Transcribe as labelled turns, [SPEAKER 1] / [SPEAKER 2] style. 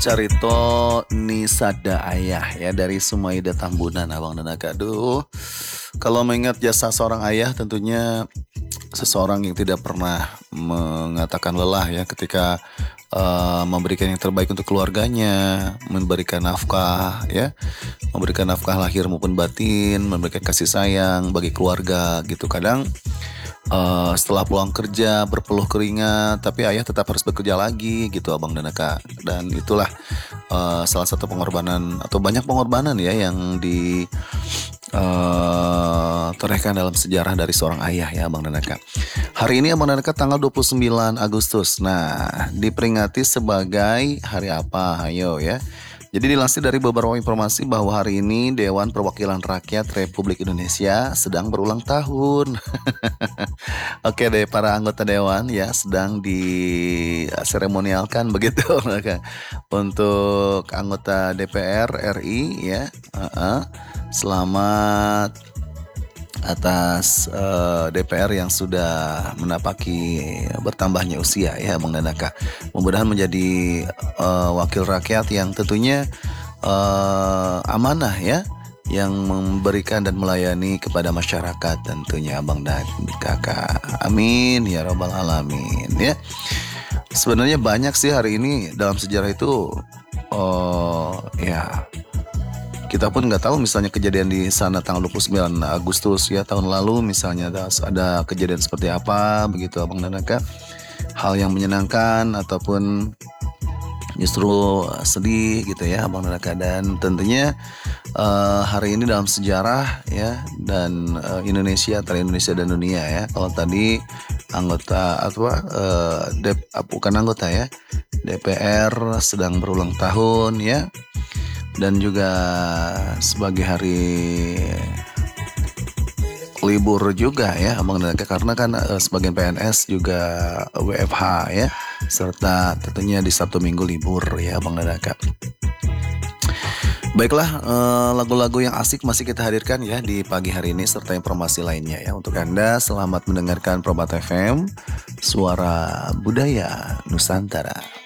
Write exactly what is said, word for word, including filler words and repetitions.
[SPEAKER 1] Carito Nisada Ayah ya dari Sumaida Tambunan Abang dan Aga. Aduh, kalau mengingat jasa seorang ayah tentunya seseorang yang tidak pernah mengatakan lelah ya ketika uh, memberikan yang terbaik untuk keluarganya, memberikan nafkah ya, memberikan nafkah lahir maupun batin, memberikan kasih sayang bagi keluarga gitu. Kadang uh, setelah pulang kerja berpeluh keringat, tapi ayah tetap harus bekerja lagi gitu Abang dan Eka. Dan itulah uh, salah satu pengorbanan atau banyak pengorbanan ya yang di uh, torehkan dalam sejarah dari seorang ayah ya Abang dan Eka. Hari ini Abang dan Eka tanggal dua puluh sembilan Agustus. Nah, diperingati sebagai hari apa? Ayo ya. Jadi dilansir dari beberapa informasi bahwa hari ini Dewan Perwakilan Rakyat Republik Indonesia sedang berulang tahun. Oke deh, para anggota dewan ya sedang diseremonialkan begitu untuk anggota D P R R I ya. Uh-uh. Selamat atas uh, D P R yang sudah menapaki bertambahnya usia ya Bang Danaka. Mudah-mudahan menjadi uh, wakil rakyat yang tentunya uh, amanah ya, yang memberikan dan melayani kepada masyarakat tentunya Abang dan Kakak. Amin ya rabbal alamin ya. Sebenarnya banyak sih hari ini dalam sejarah itu uh, ya kita pun nggak tahu misalnya kejadian di sana tanggal dua puluh sembilan Agustus ya tahun lalu misalnya ada, ada kejadian seperti apa begitu Abang dan Eka. Hal yang menyenangkan ataupun justru sedih gitu ya Abang dan Eka. Dan tentunya uh, hari ini dalam sejarah ya dan uh, Indonesia antara Indonesia dan dunia ya. Kalau tadi anggota atau uh, Dep, bukan anggota ya D P R sedang berulang tahun ya. Dan juga sebagai hari libur juga ya Abang dan Eka, karena kan uh, sebagian P N S juga W F H ya, serta tentunya di Sabtu Minggu libur ya Abang dan Eka. Baiklah, uh, lagu-lagu yang asik masih kita hadirkan ya di pagi hari ini serta informasi lainnya ya. Untuk Anda selamat mendengarkan Probat F M, suara budaya Nusantara.